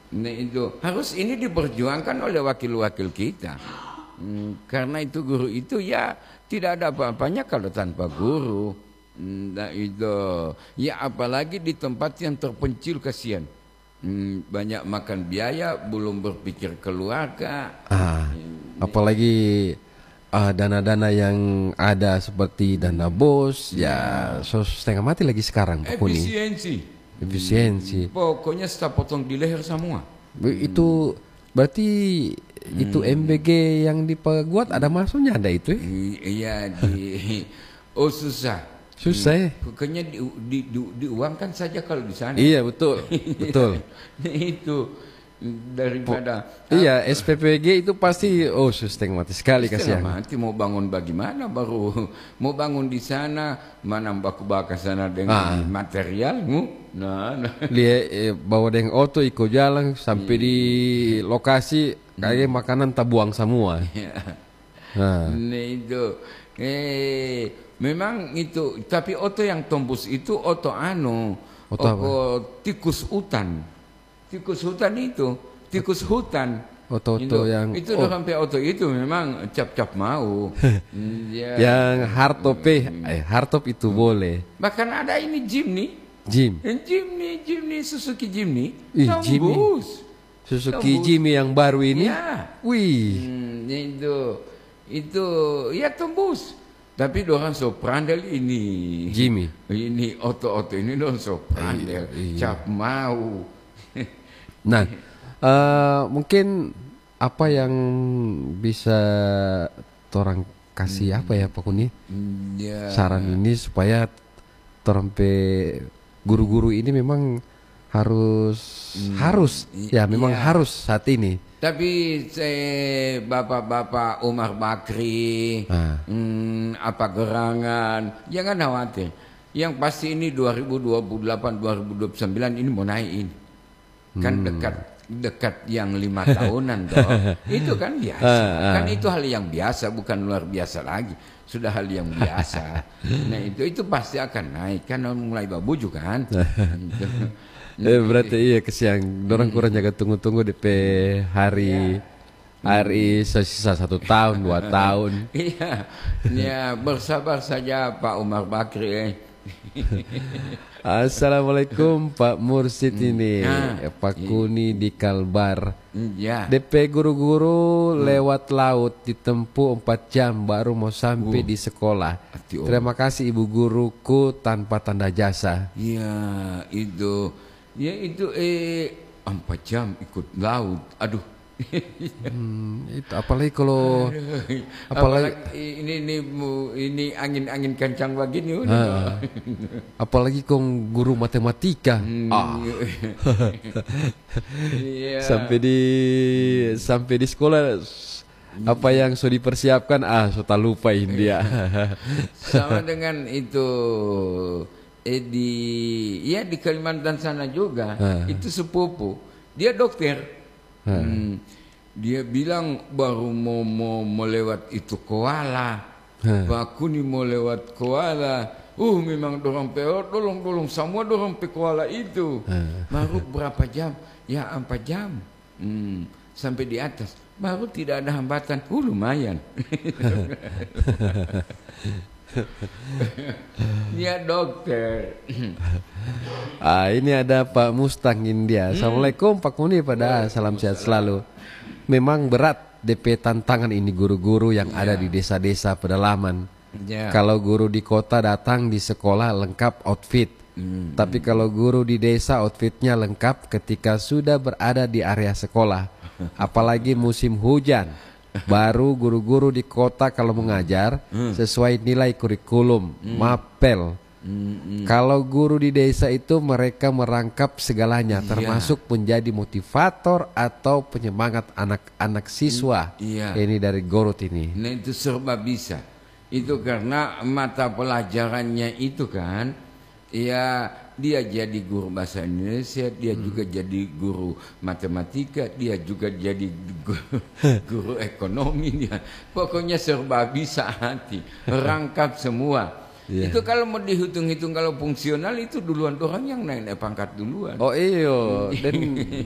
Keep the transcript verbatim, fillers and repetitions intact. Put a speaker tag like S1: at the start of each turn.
S1: Nah itu harus ini diperjuangkan oleh wakil-wakil kita. Hmm, karena itu guru itu ya tidak ada apa-apanya kalau tanpa guru. Hmm, nah itu ya apalagi di tempat yang terpencil, kasihan. Hmm, banyak makan biaya, belum berpikir keluarga.
S2: Ah, apalagi ah, dana-dana yang ada seperti dana bos, ya so setengah mati lagi sekarang Pak Kuni.
S1: Efisiensi.
S2: Efisiensi.
S1: Pokoknya staf potong di leher semua.
S2: Be- Itu berarti itu M B G yang diperbuat ada masuknya ada itu ya?
S1: I- Iya di oh susah.
S2: Susah ya?
S1: Pokoknya di, di, di, diuangkan saja kalau di sana.
S2: Iya betul, betul.
S1: Itu daripada
S2: Iya S P P G itu pasti oh setengah mati sekali
S1: setengah
S2: kasihan.
S1: mati mau bangun bagaimana, baru mau bangun di sana mana baku bakar sana dengan
S2: Ah.
S1: materialmu. Nah, nah.
S2: Dia eh, bawa dengan oto ikut jalan sampai di lokasi kayak makanan tabuang semua.
S1: Ya.
S2: Nah,
S1: Nah, itu eh memang itu, tapi oto yang tembus itu oto anu,
S2: Oto apa?
S1: tikus hutan. Tikus hutan itu, tikus hutan.
S2: oto-oto
S1: Itu-
S2: yang
S1: itu
S2: oh,
S1: udah sampai oto itu memang cap-cap mau. Hmm, ya.
S2: yang hardtop eh eh, hardtop itu boleh.
S1: Bahkan ada ini Jimny,
S2: Jim,
S1: Jimny, Jimny Suzuki Jimny,
S2: Ih, Jimny.
S1: tembus.
S2: Suzuki
S1: Tembus.
S2: Jimmy yang baru ini.
S1: Ya.
S2: Wih,
S1: Hmm, itu itu ya tembus. Tapi dorang so prandel ini.
S2: Jimmy.
S1: Ini oto-oto ini dorang so prandel.
S2: Iya.
S1: Cap mau.
S2: Nah, eh, mungkin apa yang bisa orang kasih apa ya Pak Kuni?
S1: Hmm, ya.
S2: Saran ini supaya orang pe guru-guru ini memang harus harus ya memang
S1: iya.
S2: harus saat ini.
S1: Tapi saya bapak-bapak Umar Bakri,
S2: Ah.
S1: hmm, apa gerangan, jangan khawatir. Yang pasti ini dua ribu dua puluh delapan dua ribu dua puluh sembilan ini mau naik ini. Kan dekat dekat yang lima tahunan toh. Itu kan biasa.
S2: Ah, ah.
S1: Kan itu hal yang biasa, bukan luar biasa lagi. Sudah hal yang biasa. Nah, itu itu pasti akan naik kan mulai babuju kan. Gitu.
S2: Eh, berarti iya kesiang. Orang kurang jaga tunggu-tunggu D P hari hari sisa satu tahun dua tahun.
S1: Iya, ya bersabar saja Pak Umar Bakri. Eh.
S2: Assalamualaikum Pak Mursid ini
S1: Ah,
S2: Pak Kuni di Kalbar.
S1: Ya,
S2: D P guru-guru lewat laut ditempuh empat jam baru mau sampai di sekolah.
S1: Hati, oh.
S2: Terima kasih ibu guruku tanpa tanda jasa.
S1: ya itu, ya itu eh empat jam ikut laut. Aduh,
S2: Hmm, itu apalagi kalau apalagi
S1: apalagi ini ini mu- ini angin-angin kencang begini. udah.
S2: ah, apalagi kong guru matematika. Ah,
S1: Iya.
S2: sampai di sampai di sekolah apa yang sudah dipersiapkan ah sudah lupain dia.
S1: Sama dengan itu eh di ya di Kalimantan sana juga
S2: Ah.
S1: itu sepupu dia dokter. Hmm, dia bilang baru mau mau melewat itu koala, Pak Kuni mau lewat koala. Uh memang dorong peor, tolong tolong semua dorong pe koala itu. Baru berapa jam? Ya empat jam. Hmm, sampai di atas. Baru tidak ada hambatan. Uh lumayan. Dia dokter.
S2: Ah, ini ada Pak Mustang India. Assalamualaikum Pak Kuni pada salam sehat selalu. Memang berat D P tantangan ini guru-guru yang ada di desa-desa pedalaman.
S1: Ya.
S2: Kalau guru di kota datang di sekolah lengkap outfit. Tapi kalau guru di desa outfitnya lengkap ketika sudah berada di area sekolah. Apalagi musim hujan. Baru guru-guru di kota kalau mengajar sesuai nilai kurikulum, mapel. Kalau guru di desa itu mereka merangkap segalanya, termasuk menjadi motivator atau penyemangat anak-anak siswa.
S1: Iya.
S2: Ini dari Gorut ini.
S1: Nah itu serba bisa. Itu karena mata pelajarannya itu kan, ya dia jadi guru bahasa Indonesia, dia juga jadi guru matematika, dia juga jadi guru, guru ekonomi dia. Pokoknya serba bisa hati, rangkap semua.
S2: Iya.
S1: Itu kalau mau dihitung-hitung kalau fungsional itu duluan orang yang naik, naik pangkat duluan.
S2: Oh iyo, dan